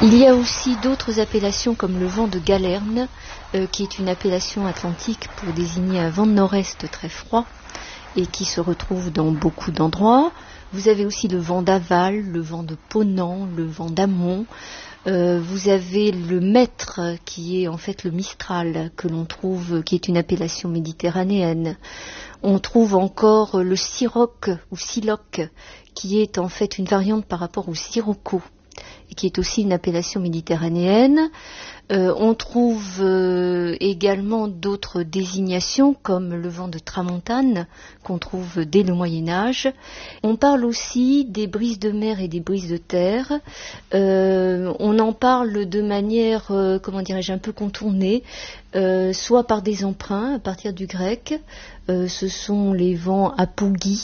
Il y a aussi d'autres appellations comme le vent de Galerne, qui est une appellation atlantique pour désigner un vent de nord-est très froid et qui se retrouve dans beaucoup d'endroits. Vous avez aussi le vent d'Aval, le vent de Ponant, le vent d'Amont. Vous avez le maître qui est en fait le Mistral que l'on trouve, qui est une appellation méditerranéenne. On trouve encore le Siroc ou Siloc qui est en fait une variante par rapport au Sirocco et qui est aussi une appellation méditerranéenne. On trouve également d'autres désignations comme le vent de Tramontane qu'on trouve dès le Moyen-Âge. On parle aussi des brises de mer et des brises de terre. On en parle de manière, un peu contournée, soit par des emprunts à partir du grec. Ce sont les vents apougis.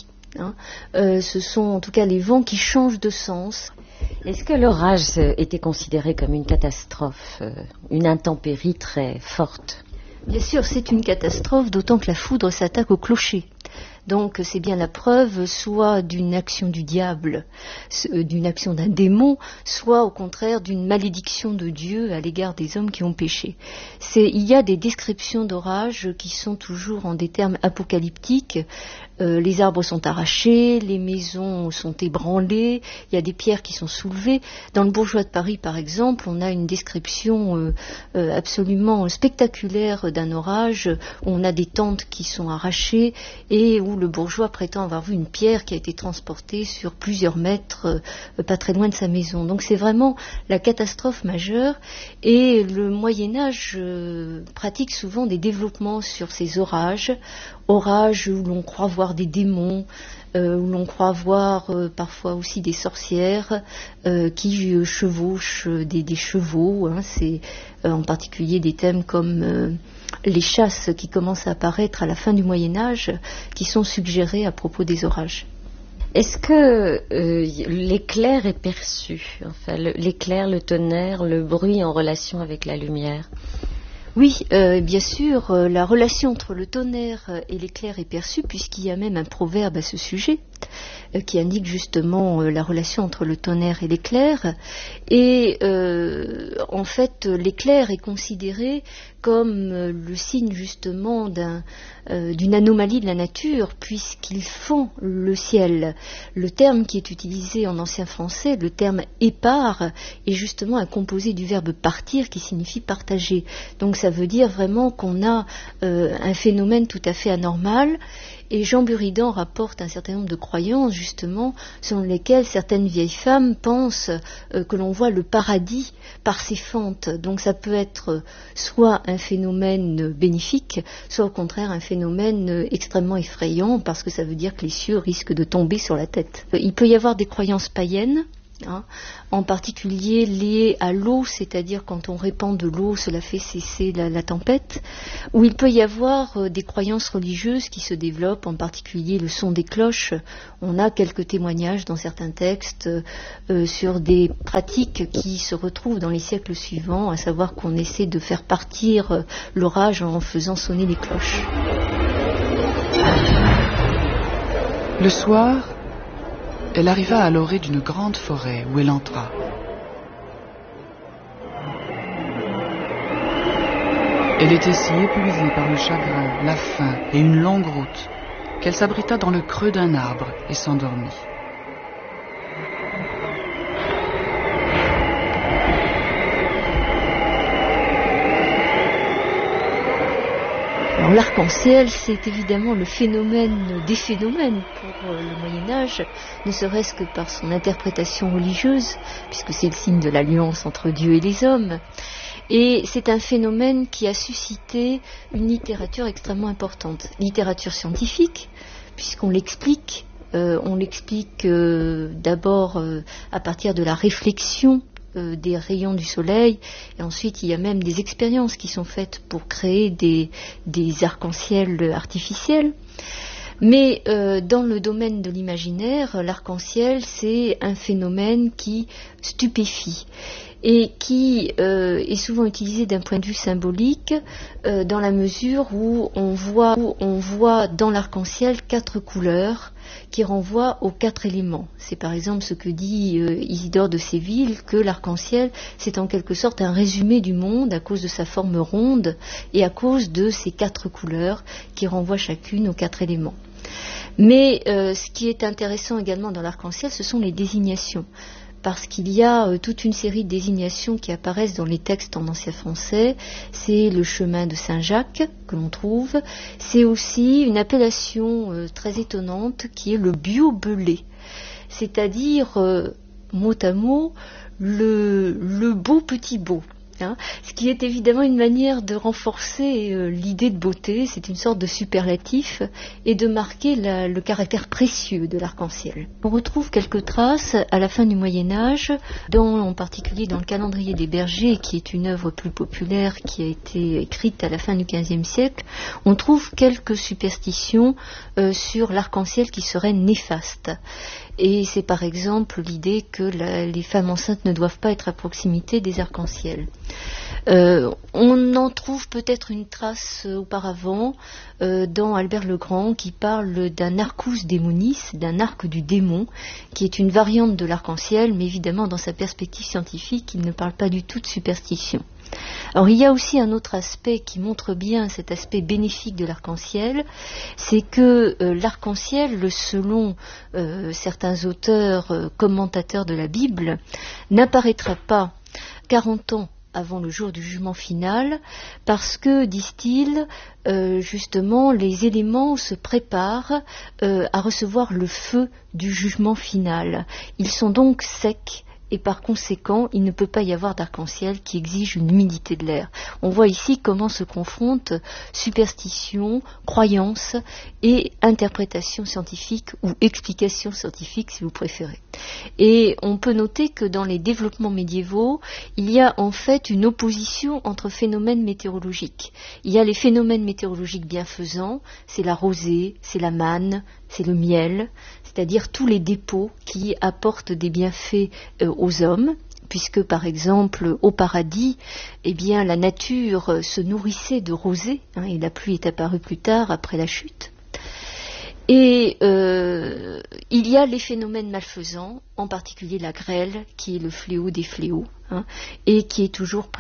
Ce sont en tout cas les vents qui changent de sens. Est-ce que l'orage était considéré comme une catastrophe, une intempérie très forte? Bien sûr, c'est une catastrophe, d'autant que la foudre s'attaque au clocher. Donc c'est bien la preuve soit d'une action du diable, d'une action d'un démon, soit au contraire d'une malédiction de Dieu à l'égard des hommes qui ont péché. Il y a des descriptions d'orages qui sont toujours en des termes apocalyptiques. Les arbres sont arrachés, les maisons sont ébranlées, il y a des pierres qui sont soulevées. Dans le Bourgeois de Paris, par exemple, on a une description absolument spectaculaire d'un orage où on a des tentes qui sont arrachées et où le bourgeois prétend avoir vu une pierre qui a été transportée sur plusieurs mètres, pas très loin de sa maison. Donc c'est vraiment la catastrophe majeure et le Moyen-Âge pratique souvent des développements sur ces orages où l'on croit voir des démons, où l'on croit voir parfois aussi des sorcières qui chevauchent des chevaux. C'est en particulier des thèmes comme les chasses qui commencent à apparaître à la fin du Moyen-Âge, qui sont suggérés à propos des orages. Est-ce que l'éclair est perçu, l'éclair, le tonnerre, le bruit en relation avec la lumière? Oui, bien sûr, la relation entre le tonnerre et l'éclair est perçue, puisqu'il y a même un proverbe à ce sujet qui indique justement la relation entre le tonnerre et l'éclair. Et en fait, l'éclair est considéré comme le signe justement d'une anomalie de la nature, puisqu'il fend le ciel. Le terme qui est utilisé en ancien français, le terme épars, est justement un composé du verbe partir qui signifie partager. Donc ça veut dire vraiment qu'on a un phénomène tout à fait anormal. Et Jean Buridan rapporte un certain nombre de croyances, justement, selon lesquelles certaines vieilles femmes pensent que l'on voit le paradis par ses fentes. Donc ça peut être soit un phénomène bénéfique, soit au contraire un phénomène extrêmement effrayant, parce que ça veut dire que les cieux risquent de tomber sur la tête. Il peut y avoir des croyances païennes, en particulier liées à l'eau, c'est-à-dire quand on répand de l'eau, cela fait cesser la tempête, où il peut y avoir des croyances religieuses qui se développent, en particulier le son des cloches. On a quelques témoignages dans certains textes sur des pratiques qui se retrouvent dans les siècles suivants, à savoir qu'on essaie de faire partir l'orage en faisant sonner les cloches. Le soir, elle arriva à l'orée d'une grande forêt où elle entra. Elle était si épuisée par le chagrin, la faim et une longue route qu'elle s'abrita dans le creux d'un arbre et s'endormit. Alors l'arc-en-ciel, c'est évidemment le phénomène des phénomènes pour le Moyen-Âge, ne serait-ce que par son interprétation religieuse, puisque c'est le signe de l'alliance entre Dieu et les hommes. Et c'est un phénomène qui a suscité une littérature extrêmement importante. Littérature scientifique, puisqu'on l'explique. On l'explique d'abord à partir de la réflexion des rayons du soleil, et ensuite il y a même des expériences qui sont faites pour créer des arcs-en-ciel artificiels. Mais dans le domaine de l'imaginaire, l'arc-en-ciel, c'est un phénomène qui stupéfie. et qui est souvent utilisé d'un point de vue symbolique dans la mesure où on voit dans l'arc-en-ciel 4 couleurs qui renvoient aux 4 éléments. C'est par exemple ce que dit Isidore de Séville, que l'arc-en-ciel c'est en quelque sorte un résumé du monde à cause de sa forme ronde et à cause de ces 4 couleurs qui renvoient chacune aux 4 éléments. Mais ce qui est intéressant également dans l'arc-en-ciel, ce sont les désignations. Parce qu'il y a toute une série de désignations qui apparaissent dans les textes en ancien français. C'est le chemin de Saint-Jacques que l'on trouve. C'est aussi une appellation très étonnante qui est le biobelé. C'est-à-dire, mot à mot, le beau petit beau. Ce qui est évidemment une manière de renforcer l'idée de beauté, c'est une sorte de superlatif, et de marquer le caractère précieux de l'arc-en-ciel. On retrouve quelques traces à la fin du Moyen-Âge, en particulier dans le Calendrier des bergers, qui est une œuvre plus populaire qui a été écrite à la fin du XVe siècle. On trouve quelques superstitions sur l'arc-en-ciel qui seraient néfastes. Et c'est par exemple l'idée que les femmes enceintes ne doivent pas être à proximité des arcs-en-ciel. On en trouve peut-être une trace auparavant dans Albert le Grand qui parle d'un arcus demonis, d'un arc du démon, qui est une variante de l'arc-en-ciel, mais évidemment dans sa perspective scientifique, il ne parle pas du tout de superstition. Alors il y a aussi un autre aspect qui montre bien cet aspect bénéfique de l'arc-en-ciel, c'est que l'arc-en-ciel, selon certains auteurs commentateurs de la Bible, n'apparaîtra pas 40 ans avant le jour du jugement final, parce que, disent-ils, justement, les éléments se préparent à recevoir le feu du jugement final. Ils sont donc secs, et par conséquent, il ne peut pas y avoir d'arc-en-ciel qui exige une humidité de l'air. On voit ici comment se confrontent superstition, croyance et interprétation scientifique ou explication scientifique, si vous préférez. Et on peut noter que dans les développements médiévaux, il y a en fait une opposition entre phénomènes météorologiques. Il y a les phénomènes météorologiques bienfaisants, c'est la rosée, c'est la manne, c'est le miel, c'est-à-dire tous les dépôts qui apportent des bienfaits aux hommes, puisque par exemple au paradis, eh bien la nature se nourrissait de rosée, et la pluie est apparue plus tard après la chute. Et il y a les phénomènes malfaisants, en particulier la grêle, qui est le fléau des fléaux, et qui est toujours